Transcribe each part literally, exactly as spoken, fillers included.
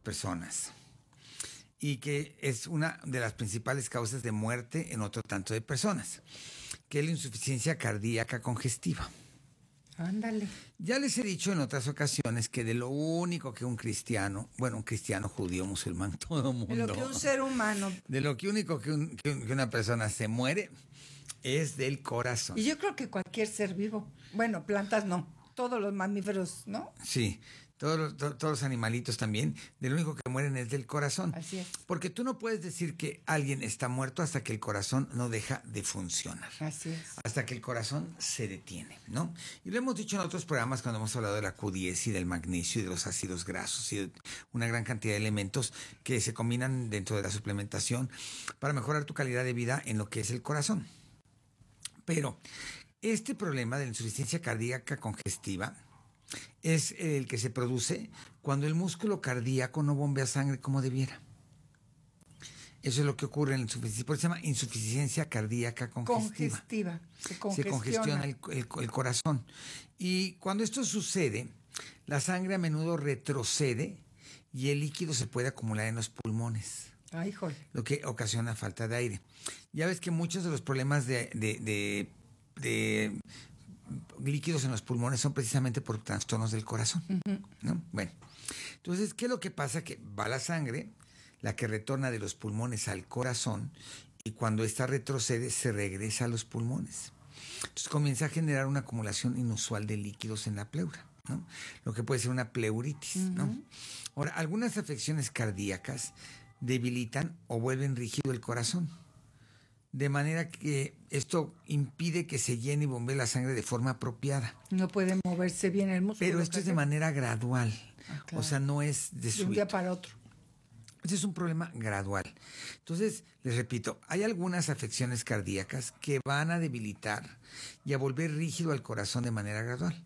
personas y que es una de las principales causas de muerte en otro tanto de personas, que es la insuficiencia cardíaca congestiva. Ándale. Ya les he dicho en otras ocasiones que de lo único que un cristiano, bueno, un cristiano, judío, musulmán, todo mundo, De lo que un ser humano, de lo que único que, un- que un- que una persona se muere es del corazón. y yo creo que cualquier ser vivo, bueno, plantas no, todos los mamíferos, ¿no? Sí, todos los, to- todos los animalitos también, de lo único que mueren es del corazón. Así es. Porque tú no puedes decir que alguien está muerto hasta que el corazón no deja de funcionar. Así es. Hasta que el corazón se detiene, ¿no? Y lo hemos dicho en otros programas cuando hemos hablado de la Q diez y del magnesio y de los ácidos grasos y de una gran cantidad de elementos que se combinan dentro de la suplementación para mejorar tu calidad de vida en lo que es el corazón. Pero este problema de la insuficiencia cardíaca congestiva es el que se produce cuando el músculo cardíaco no bombea sangre como debiera. Eso es lo que ocurre en la insuficiencia, por eso se llama insuficiencia cardíaca congestiva. Congestiva. Se Se congestiona. congestiona el, el- el corazón. Y cuando esto sucede, la sangre a menudo retrocede y el líquido se puede acumular en los pulmones, Ay, híjole. lo que ocasiona falta de aire. Ya ves que muchos de los problemas de, de, de, de líquidos en los pulmones son precisamente por trastornos del corazón, ¿no? Bueno, entonces, ¿qué es lo que pasa? Que va la sangre, la que retorna de los pulmones al corazón, y cuando ésta retrocede, se regresa a los pulmones. Entonces comienza a generar una acumulación inusual de líquidos en la pleura, ¿no? Lo que puede ser una pleuritis, ¿no? Ahora, algunas afecciones cardíacas debilitan o vuelven rígido el corazón, de manera que esto impide que se llene y bombee la sangre de forma apropiada. No puede moverse bien el músculo. Pero esto es de cardíaco. manera gradual, Ah, claro. o sea, no es de De un súbito. día para otro. Ese es un problema gradual. Entonces, les repito, hay algunas afecciones cardíacas que van a debilitar y a volver rígido al corazón de manera gradual,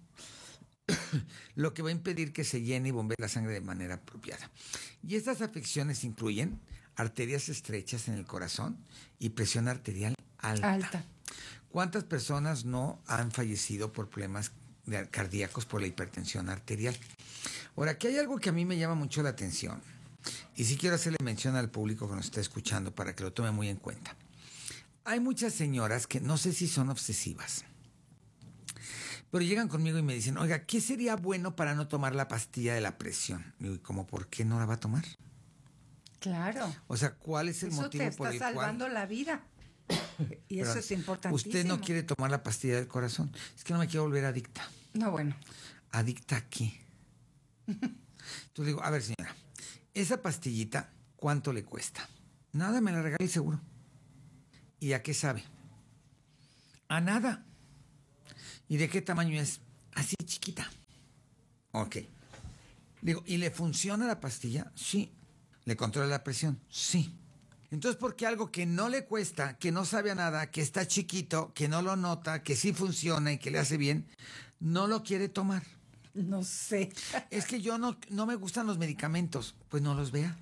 lo que va a impedir que se llene y bombee la sangre de manera apropiada. Y estas afecciones incluyen arterias estrechas en el corazón y presión arterial alta. Alta. ¿Cuántas personas no han fallecido por problemas de- cardíacos por la hipertensión arterial? Ahora, aquí hay algo que a mí me llama mucho la atención y sí quiero hacerle mención al público que nos está escuchando para que lo tome muy en cuenta. Hay muchas señoras que no sé si son obsesivas, pero llegan conmigo y me dicen, oiga, ¿qué sería bueno para no tomar la pastilla de la presión? Y digo, ¿cómo por qué no la va a tomar? Claro. O sea, ¿cuál es el Eso motivo te está por el salvando cual la vida. Y eso Perdón, es importantísimo. usted no quiere tomar la pastilla del corazón? Es que no me quiero volver adicta. No, bueno. ¿Adicta a qué? Entonces digo, a ver, señora, esa pastillita, ¿cuánto le cuesta? Nada, me la regala el seguro. ¿Y a qué sabe? A nada. ¿Y de qué tamaño es? Así chiquita. Ok. Digo, ¿y le funciona la pastilla? Sí. ¿Le controla la presión? Sí. Entonces, ¿por qué algo que no le cuesta, que no sabe a nada, que está chiquito, que no lo nota, que sí funciona y que le hace bien, no lo quiere tomar? No sé. Es que yo no, no me gustan los medicamentos. Pues no los vea.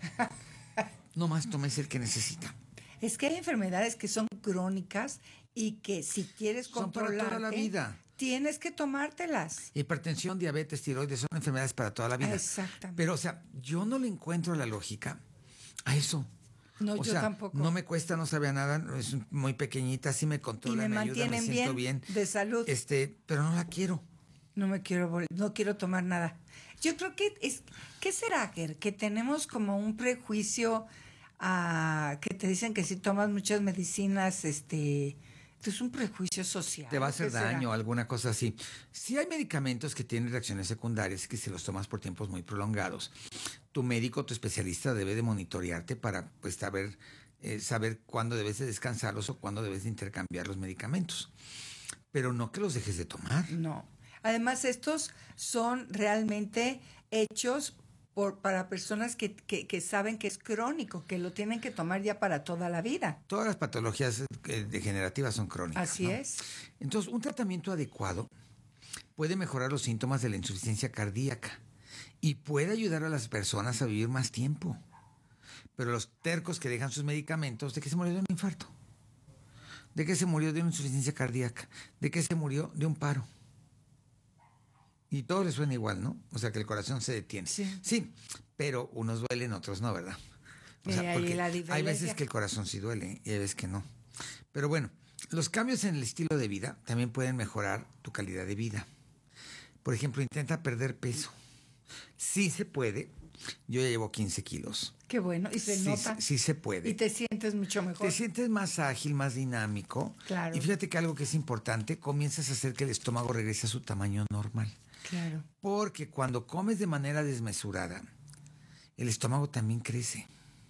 Nomás tómese el que necesita. Es que hay enfermedades que son crónicas y que si quieres Son para controlarte, toda la vida. tienes que tomártelas. Hipertensión, diabetes, tiroides son enfermedades para toda la vida. Exactamente. Pero, o sea, yo no le encuentro la lógica a eso. No, o yo sea, tampoco. No me cuesta, no sabe a nada, es muy pequeñita, sí me controla, Y me me, ayuda, me mantienen siento bien, bien, de salud. Este, pero no la quiero. No me quiero, vol- no quiero tomar nada. Yo creo que es, ¿qué será, Ger? Que tenemos como un prejuicio a que te dicen que si tomas muchas medicinas, este, es un prejuicio social. Te va a hacer ¿Qué será? daño, alguna cosa así. Sí hay medicamentos que tienen reacciones secundarias que si los tomas por tiempos muy prolongados, tu médico, tu especialista debe de monitorearte para pues saber, eh, saber cuándo debes de descansarlos o cuándo debes de intercambiar los medicamentos. Pero no que los dejes de tomar. No. Además, estos son realmente hechos por, para personas que, que, que saben que es crónico, que lo tienen que tomar ya para toda la vida. Todas las patologías eh, degenerativas son crónicas. Así ¿no? es. Entonces, un tratamiento adecuado puede mejorar los síntomas de la insuficiencia cardíaca y puede ayudar a las personas a vivir más tiempo. Pero los tercos que dejan sus medicamentos, ¿de qué se murió de un infarto? ¿De qué se murió de una insuficiencia cardíaca? ¿De qué se murió de un paro? Y todo le suena igual, ¿no? O sea, que el corazón se detiene. Sí. Sí, pero unos duelen, otros no, ¿verdad? O sea, Y ahí porque la hay diferencia. veces que el corazón sí duele y hay veces que no. Pero bueno, los cambios en el estilo de vida también pueden mejorar tu calidad de vida. Por ejemplo, intenta perder peso. Sí se puede. Yo ya llevo quince kilos. Qué bueno, y se Sí, nota. sí se puede. Y te sientes mucho mejor. Te sientes más ágil, más dinámico. Claro. Y fíjate que algo que es importante, comienzas a hacer que el estómago regrese a su tamaño normal. Claro. Porque cuando comes de manera desmesurada, el estómago también crece.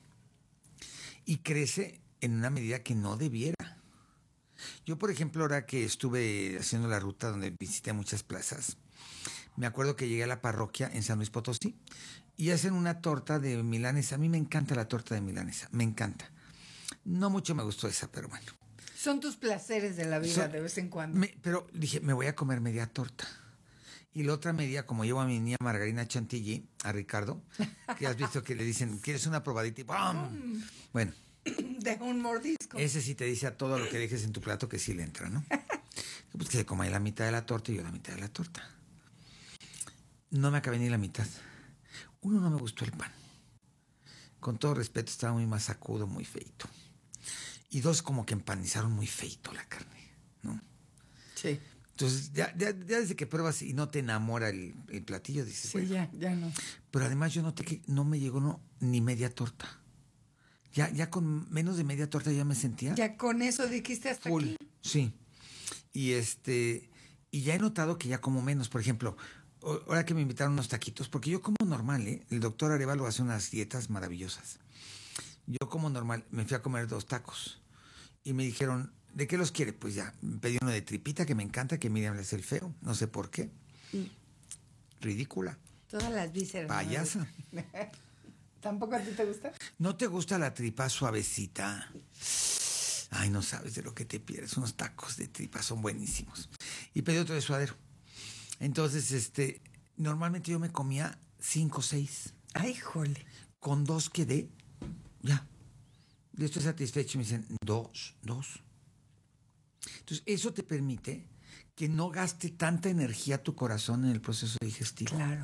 Y crece en una medida que no debiera. Yo, por ejemplo, ahora que estuve haciendo la ruta donde visité muchas plazas, me acuerdo que llegué a la parroquia en San Luis Potosí y hacen una torta de milanesa. A mí me encanta la torta de milanesa, me encanta. No mucho me gustó esa, pero bueno. Son tus placeres de la vida So- de vez en cuando. Me- pero dije, me voy a comer media torta. Y la otra media, como llevo a mi niña Margarina Chantilly, a Ricardo, que has visto que le dicen, ¿quieres una probadita? Y ¡pum! Bueno, De un mordisco. ese sí te dice a todo lo que dejes en tu plato que sí le entra, ¿no? Pues que se coma ahí la mitad de la torta y yo la mitad de la torta. No me acabé ni la mitad. Uno, no me gustó el pan. Con todo respeto, estaba muy masacudo, muy feito. Y dos, como que empanizaron muy feito la carne, ¿no? Sí. Entonces, ya, ya, ya desde que pruebas y no te enamora el, el platillo, dices, Sí, bueno. ya, ya no. Pero además yo noté que no me llegó no, ni media torta. Ya, ya con menos de media torta ya me sentía Ya con eso dijiste hasta full. aquí. Sí. Y este, y ya he notado que ya como menos. Por ejemplo, o- ahora que me invitaron unos taquitos, porque yo como normal, ¿eh? El doctor Arevalo hace unas dietas maravillosas. Yo como normal, me fui a comer dos tacos. Y me dijeron, ¿de qué los quiere? Pues ya, me pedí uno de tripita que me encanta, que Miriam le hace el feo. No sé por qué. Ridícula. Todas las vísceras. ¿no? Payasa. ¿Tampoco a ti te gusta? ¿No te gusta la tripa suavecita? Ay, no sabes de lo que te pierdes. Unos tacos de tripa son buenísimos. Y pedí otro de suadero. Entonces, este, normalmente yo me comía cinco o seis. Ay, jole. Con dos quedé, ya. Yo estoy satisfecho. Me dicen, dos, dos. Entonces, eso te permite que no gaste tanta energía tu corazón en el proceso digestivo. Claro.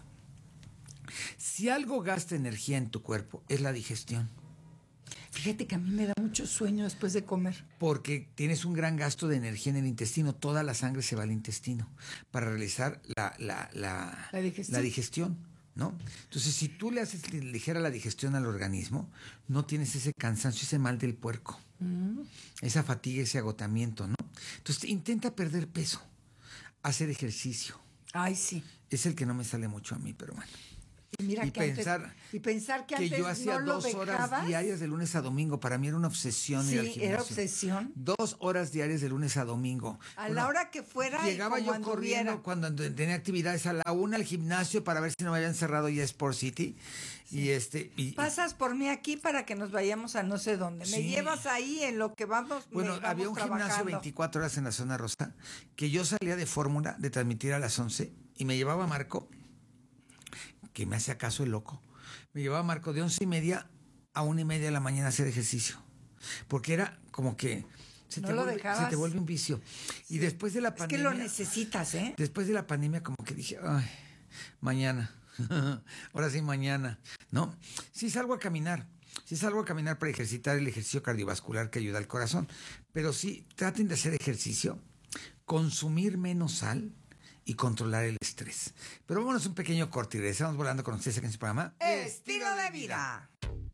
Si algo gasta energía en tu cuerpo, es la digestión. Fíjate que a mí me da mucho sueño después de comer. Porque tienes un gran gasto de energía en el intestino. Toda la sangre se va al intestino para realizar la, la, la, La digestión. la digestión, ¿no? Entonces, si tú le haces ligera la digestión al organismo, no tienes ese cansancio, ese mal del puerco, Mm. esa fatiga, ese agotamiento, ¿no? Entonces, intenta perder peso, hacer ejercicio. Ay, sí. Es el que no me sale mucho a mí, pero bueno. Y mira Y que pensar antes, y pensar que, que antes yo hacía no lo dos horas dejabas. diarias de lunes a domingo. Para mí era una obsesión ir al Sí, gimnasio. era obsesión. Dos horas diarias de lunes a domingo. A Bueno, la hora que fuera y llegaba como yo corriendo anduviera. cuando andu- tenía actividades a la una al gimnasio para ver si no me habían cerrado ya Sport City. Y este... y- Pasas por mí aquí para que nos vayamos a no sé dónde. Me Sí. llevas ahí en lo que vamos. Bueno, me- vamos había un gimnasio trabajando. veinticuatro horas en la zona rosa que yo salía de fórmula de transmitir a las once y me llevaba a Marco, que me hacía caso el loco, me llevaba a Marco de once y media a una y media de la mañana a hacer ejercicio. Porque era como que se, No te, lo vuelve, dejabas. se te vuelve un vicio. Y después de la Es que pandemia... lo necesitas, ¿eh? Después de la pandemia como que dije, ay, mañana, ahora sí mañana, ¿no? Sí salgo a caminar, sí salgo a caminar para ejercitar el ejercicio cardiovascular que ayuda al corazón, pero sí traten de hacer ejercicio, consumir menos sal y controlar el estrés. Pero vámonos un pequeño corte y regresamos volando con ustedes aquí en su programa. Estilo de vida.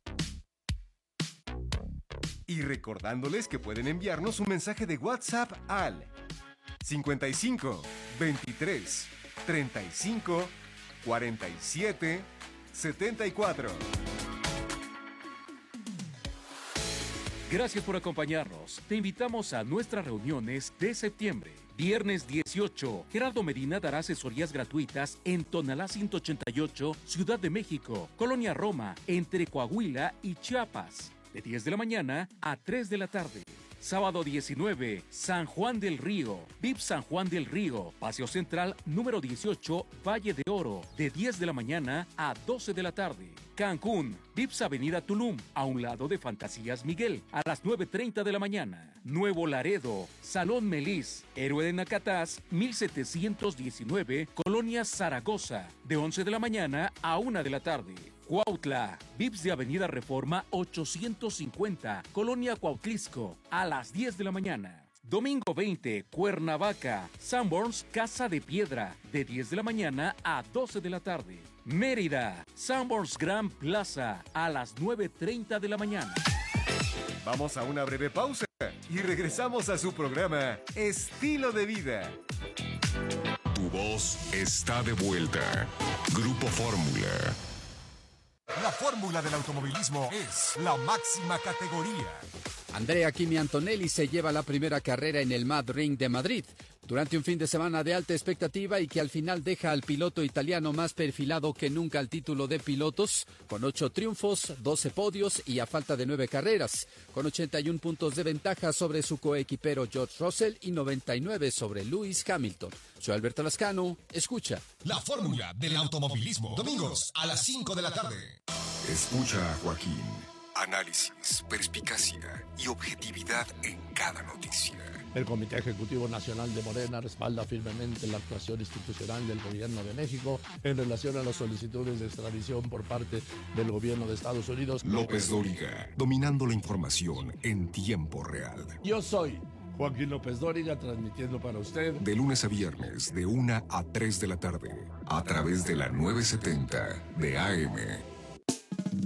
Y recordándoles que pueden enviarnos un mensaje de WhatsApp al cincuenta y cinco, veintitrés, treinta y cinco, cuarenta y siete, setenta y cuatro. Gracias por acompañarnos. Te invitamos a nuestras reuniones de septiembre. Viernes dieciocho, Gerardo Medina dará asesorías gratuitas en Tonalá ciento ochenta y ocho, Ciudad de México, Colonia Roma, entre Coahuila y Chiapas, de diez de la mañana a tres de la tarde. Sábado diecinueve, San Juan del Río. V I P San Juan del Río, Paseo Central número dieciocho, Valle de Oro, de diez de la mañana a doce de la tarde. Cancún, V I P S Avenida Tulum, a un lado de Fantasías Miguel, a las nueve treinta de la mañana. Nuevo Laredo, Salón Melis, Héroe de Nacatás, mil setecientos diecinueve, Colonia Zaragoza, de once de la mañana a una de la tarde. Cuautla, V I P S de Avenida Reforma ochocientos cincuenta, Colonia Cuautlisco, a las diez de la mañana. Domingo veinte, Cuernavaca, Sanborns Casa de Piedra, de diez de la mañana a doce de la tarde. Mérida, Sanborns Grand Plaza, a las nueve treinta de la mañana. Vamos a una breve pausa y regresamos a su programa Estilo de Vida. Tu voz está de vuelta. Grupo Fórmula. La fórmula del automovilismo es la máxima categoría. Andrea Kimi Antonelli se lleva la primera carrera en el Mad Ring de Madrid, durante un fin de semana de alta expectativa y que al final deja al piloto italiano más perfilado que nunca al título de pilotos, con ocho triunfos, doce podios y a falta de nueve carreras, con ochenta y uno puntos de ventaja sobre su coequipero George Russell y noventa y nueve sobre Lewis Hamilton. Soy Alberto Lascano, escucha. La fórmula del automovilismo, domingos a las cinco de la tarde. Escucha a Joaquín. Análisis, perspicacia y objetividad en cada noticia. El Comité Ejecutivo Nacional de Morena respalda firmemente la actuación institucional del Gobierno de México en relación a las solicitudes de extradición por parte del Gobierno de Estados Unidos. López Dóriga, dominando la información en tiempo real. Yo soy Joaquín López Dóriga, transmitiendo para usted de lunes a viernes, de una a tres de la tarde, a través de la nueve setenta de A M.